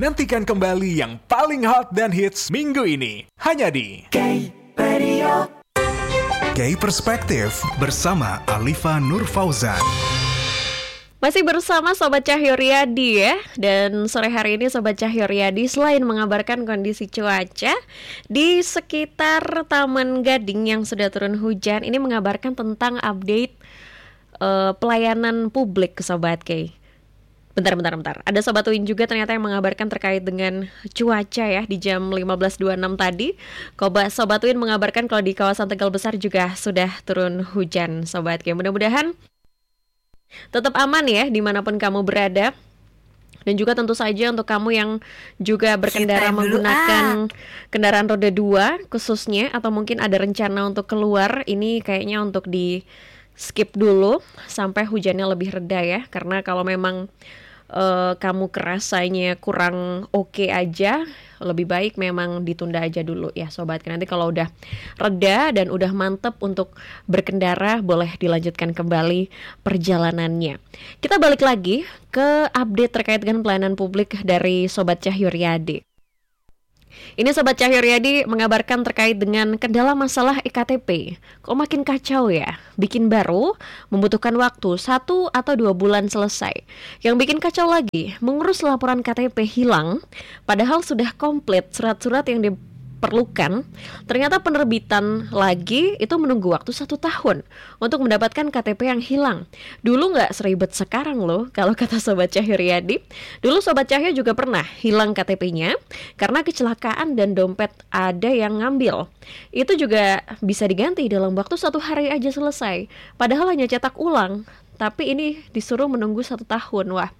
Nantikan kembali yang paling hot dan hits minggu ini. Hanya di K-Radio. K-Perspektif bersama Alifa Nur Fauzan. Masih bersama Sobat Cahyo Riyadi ya. Dan sore hari ini Sobat Cahyo Riyadi selain mengabarkan kondisi cuaca di sekitar Taman Gading yang sudah turun hujan, ini mengabarkan tentang update pelayanan publik ke Sobat K. Bentar. Ada Sobat Win juga ternyata yang mengabarkan terkait dengan cuaca ya di jam 15.26 tadi. Sobat Win mengabarkan kalau di kawasan Tegal Besar juga sudah turun hujan Sobat K. Mudah-mudahan tetap aman ya dimanapun kamu berada. Dan juga tentu saja untuk kamu yang juga berkendara menggunakan kendaraan roda 2 khususnya, atau mungkin ada rencana untuk keluar, ini kayaknya untuk di skip dulu sampai hujannya lebih reda ya. Karena kalau memang kamu kerasanya kurang oke aja, lebih baik memang ditunda aja dulu ya Sobat. Nanti kalau udah reda dan udah mantep untuk berkendara, boleh dilanjutkan kembali perjalanannya. Kita balik lagi ke update terkait dengan pelayanan publik dari Sobat Cahyo Riyadi. Ini Sobat Cahyo Riyadi mengabarkan terkait dengan kendala masalah EKTP. Kok makin kacau ya? Bikin baru membutuhkan waktu 1 atau 2 bulan selesai. Yang bikin kacau lagi, mengurus laporan KTP hilang padahal sudah komplit surat-surat yang diperlukan. Ternyata penerbitan lagi itu menunggu waktu 1 tahun untuk mendapatkan KTP yang hilang. Dulu nggak seribet sekarang loh, kalau kata Sobat Cahyo Riyadi. Dulu Sobat Cahyo juga pernah hilang KTP-nya karena kecelakaan dan dompet ada yang ngambil. Itu juga bisa diganti dalam waktu 1 hari aja selesai. Padahal hanya cetak ulang, tapi ini disuruh menunggu 1 tahun. Wah,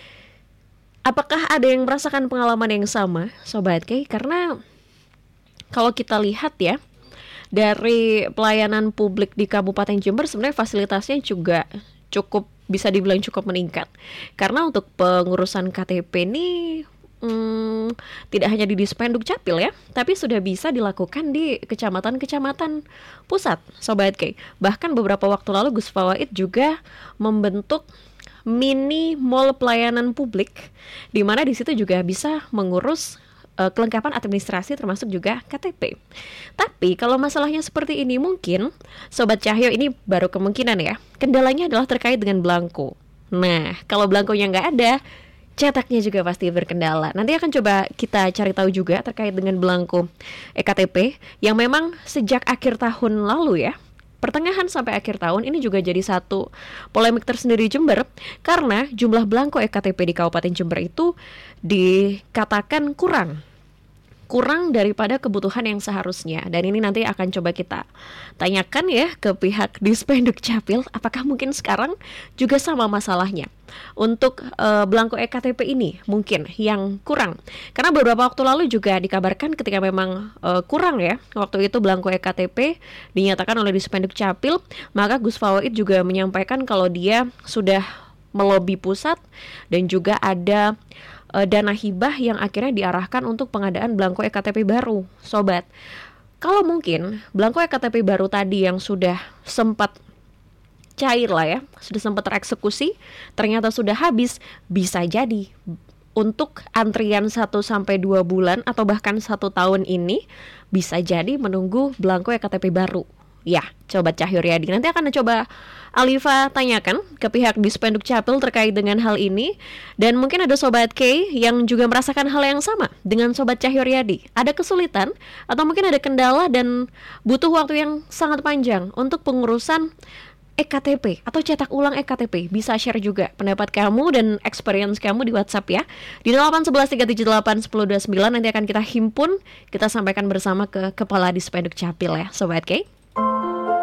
apakah ada yang merasakan pengalaman yang sama Sobat K? Karena kalau kita lihat ya, dari pelayanan publik di Kabupaten Jember sebenarnya fasilitasnya juga bisa dibilang cukup meningkat. Karena untuk pengurusan KTP ini tidak hanya di Dispenduk Capil ya, tapi sudah bisa dilakukan di kecamatan-kecamatan pusat Sobat K. Bahkan beberapa waktu lalu Gus Fawaid juga membentuk mini mall pelayanan publik, di mana di situ juga bisa mengurus kelengkapan administrasi termasuk juga KTP. Tapi kalau masalahnya seperti ini, mungkin Sobat Cahyo ini baru kemungkinan ya. Kendalanya adalah terkait dengan belangko. Nah, kalau belangkonya nggak ada, cetaknya juga pasti berkendala. Nanti akan coba kita cari tahu juga terkait dengan belangko EKTP yang memang sejak akhir tahun lalu ya, pertengahan sampai akhir tahun ini juga jadi satu polemik tersendiri Jember, karena jumlah belangko EKTP di Kabupaten Jember itu dikatakan kurang daripada kebutuhan yang seharusnya. Dan ini nanti akan coba kita tanyakan ya ke pihak Dispenduk Capil, apakah mungkin sekarang juga sama masalahnya untuk belangko EKTP ini mungkin yang kurang. Karena beberapa waktu lalu juga dikabarkan ketika memang kurang ya, waktu itu belangko EKTP dinyatakan oleh Dispenduk Capil, maka Gus Fawaid juga menyampaikan kalau dia sudah melobi pusat dan juga ada dana hibah yang akhirnya diarahkan untuk pengadaan belangko EKTP baru Sobat. Kalau mungkin belangko EKTP baru tadi yang sudah sempat cair lah ya, sudah sempat tereksekusi, ternyata sudah habis, bisa jadi untuk antrian 1-2 bulan atau bahkan 1 tahun ini bisa jadi menunggu belangko EKTP baru. Ya, Sobat Cahyo Riyadi, nanti akan coba Alifa tanyakan ke pihak Dispenduk Capil terkait dengan hal ini. Dan mungkin ada Sobat K yang juga merasakan hal yang sama dengan Sobat Cahyo Riyadi. Ada kesulitan atau mungkin ada kendala dan butuh waktu yang sangat panjang untuk pengurusan EKTP atau cetak ulang EKTP. Bisa share juga pendapat kamu dan experience kamu di WhatsApp ya, di 811378129. Nanti akan kita himpun, kita sampaikan bersama ke Kepala Dispenduk Capil ya Sobat K.